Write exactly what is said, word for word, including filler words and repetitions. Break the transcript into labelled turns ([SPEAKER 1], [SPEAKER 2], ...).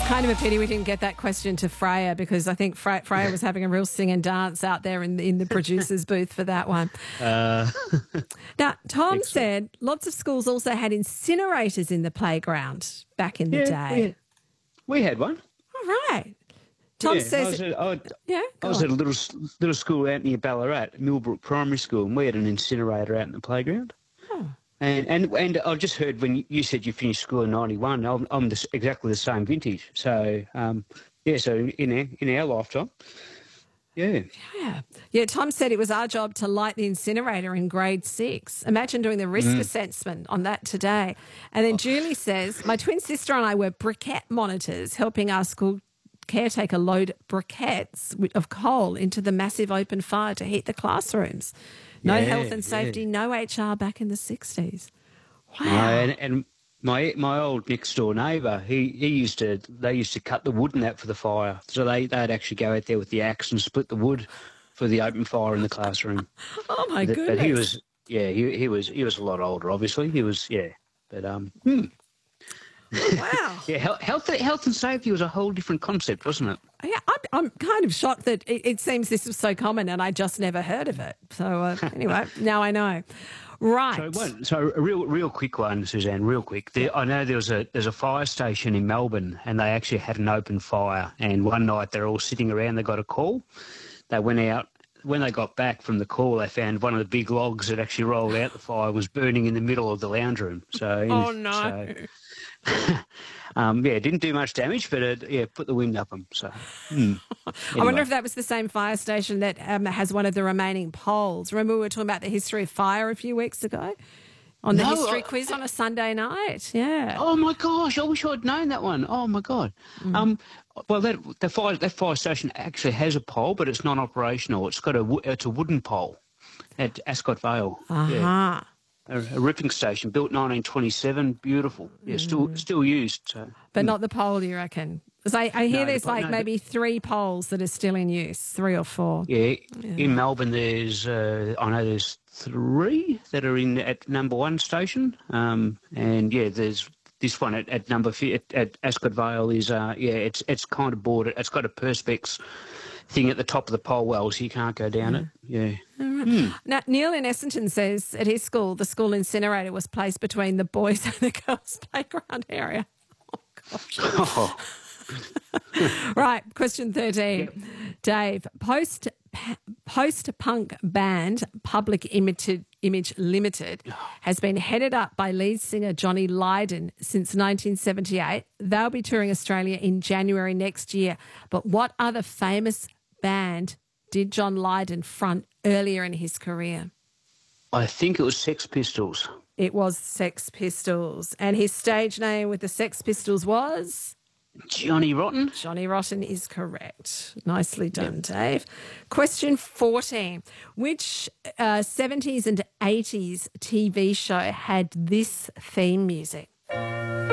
[SPEAKER 1] Kind of a pity we didn't get that question to Freya, because I think Fre- Freya was having a real sing and dance out there in the, in the producer's booth for that one.
[SPEAKER 2] Uh,
[SPEAKER 1] Now, Tom
[SPEAKER 2] Excellent.
[SPEAKER 1] said lots of schools also had incinerators in the playground back in the
[SPEAKER 2] yeah,
[SPEAKER 1] day.
[SPEAKER 2] we, we had one.
[SPEAKER 1] All right. Tom
[SPEAKER 2] yeah, I
[SPEAKER 1] says,
[SPEAKER 2] was, at, I,
[SPEAKER 1] yeah,
[SPEAKER 2] I
[SPEAKER 1] go
[SPEAKER 2] was
[SPEAKER 1] on.
[SPEAKER 2] at a little little school out near Ballarat, Millbrook Primary School, and we had an incinerator out in the playground.
[SPEAKER 1] Oh.
[SPEAKER 2] And and and I just heard when you said you finished school in ninety-one, I'm, I'm the, exactly the same vintage. So um, yeah, so in our, in our lifetime, yeah.
[SPEAKER 1] Yeah. Yeah, Tom said it was our job to light the incinerator in grade six. Imagine doing the risk
[SPEAKER 2] Mm.
[SPEAKER 1] assessment on that today. And then Julie says, my twin sister and I were briquette monitors, helping our school caretaker load briquettes wi- of coal into the massive open fire to heat the classrooms. No
[SPEAKER 2] Yeah,
[SPEAKER 1] health and
[SPEAKER 2] yeah.
[SPEAKER 1] safety, no H R back in the sixties. Wow.
[SPEAKER 2] No, and, and my my old next door neighbour, he, he used to they used to cut the wood and that for the fire. So they they'd actually go out there with the axe and split the wood for the open fire in the classroom.
[SPEAKER 1] Oh, my
[SPEAKER 2] but,
[SPEAKER 1] goodness.
[SPEAKER 2] but he was yeah he he was he was a lot older. Obviously he was yeah, but um hmm.
[SPEAKER 1] Wow.
[SPEAKER 2] yeah health, health health and safety was a whole different concept, wasn't it?
[SPEAKER 1] Yeah, I'm, I'm kind of shocked that it, it seems this was so common and I just never heard of it. So uh, anyway, now I know. Right.
[SPEAKER 2] So, one, so a real, real quick one, Suzanne. Real quick. There, I know there was a there's a fire station in Melbourne, and they actually had an open fire. And one night they're all sitting around. They got a call. They went out. When they got back from the call, they found one of the big logs that actually rolled out the fire was burning in the middle of the lounge room. So, in-
[SPEAKER 1] Oh, no.
[SPEAKER 2] So, um, yeah, it didn't do much damage, but it, yeah, put the wind up them. So, hmm.
[SPEAKER 1] I
[SPEAKER 2] Anyway.
[SPEAKER 1] wonder if that was the same fire station that um, has one of the remaining poles. Remember we were talking about the history of fire a few weeks ago on the
[SPEAKER 2] No,
[SPEAKER 1] history
[SPEAKER 2] I-
[SPEAKER 1] quiz on a Sunday night? Yeah.
[SPEAKER 2] Oh my gosh! I wish I'd known that one. Oh my god.
[SPEAKER 1] Mm.
[SPEAKER 2] Um, well, that the fire that fire station actually has a pole, but it's non-operational. It's got a wo- it's a wooden pole at Ascot Vale.
[SPEAKER 1] Uh-huh.
[SPEAKER 2] Yeah, a, a ripping station built nineteen twenty-seven. Beautiful. Yeah, still still used. So.
[SPEAKER 1] But not the pole, you reckon? Because I, I hear
[SPEAKER 2] No, the
[SPEAKER 1] there's
[SPEAKER 2] pole-
[SPEAKER 1] like
[SPEAKER 2] no, the-
[SPEAKER 1] maybe three poles that are still in use, three or four.
[SPEAKER 2] Yeah, in Melbourne, there's uh, I know there's three that are in at number one station, um, and yeah, there's this one at, at number fi- at, at Ascot Vale is uh, yeah, it's it's kind of bordered. It's got a perspex thing at the top of the pole well, so you can't go down it. Yeah.
[SPEAKER 1] Now, Neil in Essendon says at his school, the school incinerator was placed between the boys and the girls' playground area. Oh, gosh.
[SPEAKER 2] Oh,
[SPEAKER 1] Right, question thirteen. Dave, post post punk band Public Image, Image Limited has been headed up by lead singer Johnny Lydon since nineteen seventy-eight. They'll be touring Australia in January next year. But what other famous band did John Lydon front earlier in his career?
[SPEAKER 2] I think it was Sex Pistols.
[SPEAKER 1] It was Sex Pistols. And his stage name with the Sex Pistols was?
[SPEAKER 2] Johnny Rotten.
[SPEAKER 1] Johnny Rotten is correct. Nicely done, Dave. Question fourteen. Which uh, seventies and eighties T V show had this theme music?